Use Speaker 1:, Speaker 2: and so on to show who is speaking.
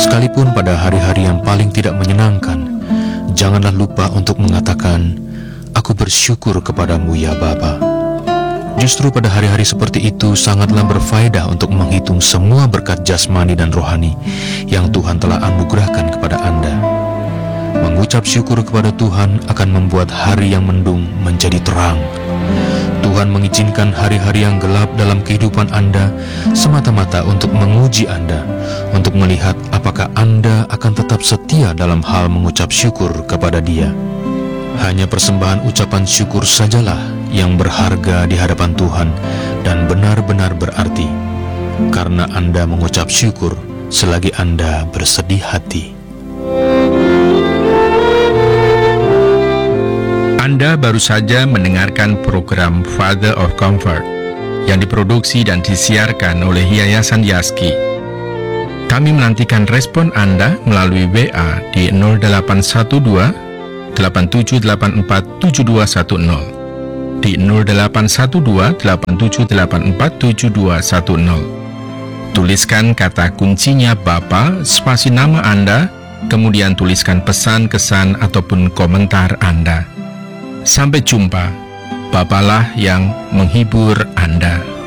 Speaker 1: Sekalipun pada hari-hari yang paling tidak menyenangkan, janganlah lupa untuk mengatakan, "Aku bersyukur kepadamu ya Bapa." Justru pada hari-hari seperti itu sangatlah berfaedah untuk menghitung semua berkat jasmani dan rohani yang Tuhan telah anugerahkan kepada Anda. Mengucap syukur kepada Tuhan akan membuat hari yang mendung menjadi terang. Tuhan mengizinkan hari-hari yang gelap dalam kehidupan Anda semata-mata untuk menguji Anda, untuk melihat apakah Anda akan tetap setia dalam hal mengucap syukur kepada Dia. Hanya persembahan ucapan syukur sajalah yang berharga di hadapan Tuhan dan benar-benar berarti, karena Anda mengucap syukur selagi Anda bersedih hati.
Speaker 2: Anda baru saja mendengarkan program Father of Comfort yang diproduksi dan disiarkan oleh Yayasan Yaski. Kami menantikan respon Anda melalui WA di 0812 8784 7210, di 0812 8784 7210. Tuliskan kata kuncinya Bapa, spasi nama Anda, kemudian tuliskan pesan, kesan, ataupun komentar Anda. Sampai jumpa. Bapalah yang menghibur Anda.